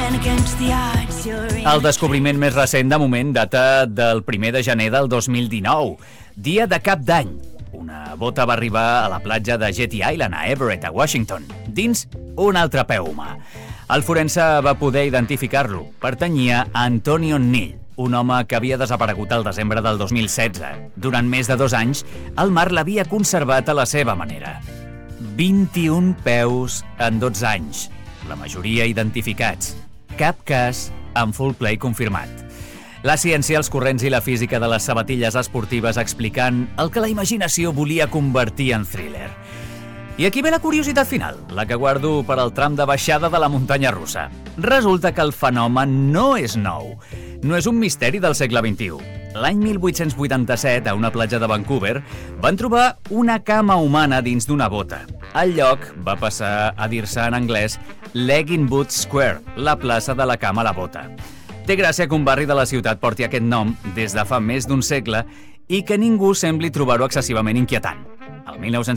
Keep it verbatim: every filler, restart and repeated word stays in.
El descobriment més recent, de moment, data del primer de gener del dos mil dinou, dia de Cap d'Any. Una bota va arribar a la platja de Jetty Island, a Everett, a Washington, dins un altre peu humà. El forense va poder identificar-lo. Pertanyia a Antonio Nill, un home que havia desaparegut al desembre del dos mil setze. Durant més de dos anys, el mar l'havia conservat a la seva manera. vint-i-un peus en dotze anys, la majoria identificats. Cap cas amb full play confirmat. La ciència, els corrents i la física de les sabatilles esportives explicant el que la imaginació volia convertir en thriller. I aquí ve la curiositat final, la que guardo per al tram de baixada de la muntanya russa. Resulta que el fenomen no és nou. No és un misteri del segle vint-i-u. L'any mil vuit-cents vuitanta-set, a una platja de Vancouver, van trobar una cama humana dins d'una bota. El lloc va passar a dir-se en anglès Legging Boot Square, la plaça de la cama a la bota. Té gràcia que un barri de la ciutat porti aquest nom des de fa més d'un segle i que ningú sembli trobar-ho excessivament inquietant. El mil nou-cents